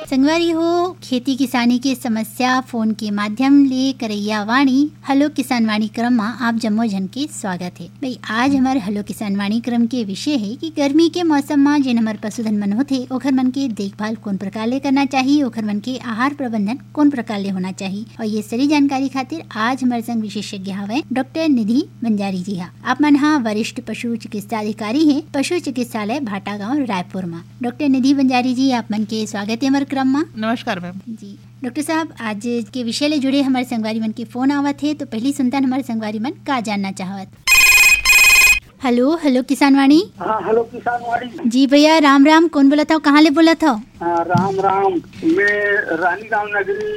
संगवारी हो खेती किसानी के समस्या फोन के माध्यम ले करैया वाणी हेलो किसान वाणी क्रम में आप जम्मो जन के स्वागत है। भाई आज हमारे हेलो किसान वाणी क्रम के विषय है कि गर्मी के मौसम में जिन हमारे पशुधन मन होते ओखर मन के देखभाल कौन प्रकार ले करना चाहिए, ओखर मन के आहार प्रबंधन कौन प्रकार ले होना चाहिए और ये सारी जानकारी खातिर आज हमारे संग विशेषज्ञ हवे डॉक्टर निधि बंजारी जी। आप मन हाँ वरिष्ठ पशु चिकित्सा अधिकारी है पशु चिकित्सालय भाटा गाँव रायपुर में। डॉक्टर निधि बंजारी जी आप मन के स्वागत है हमारे क्रम में। नमस्कार मैम जी डॉक्टर साहब, आज के विषय ले जुड़े हमारे संगवारी मन के फोन आवत है तो पहली सुनता हमारे संगवारी मन का जानना चाहत। हेलो हेलो किसान वाणी। हाँ हेलो किसान वाणी जी भैया राम राम, कौन बोला था, कहाँ ले बोला था? राम राम, मैं रानी गांव नगरी